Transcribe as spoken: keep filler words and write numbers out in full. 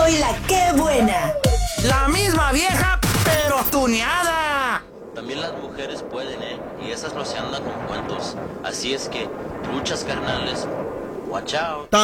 soy la que buena. La misma vieja, pero tuneada. También las mujeres pueden, ¿eh? Y esas no se andan con cuentos. Así es que, luchas carnales, watch out.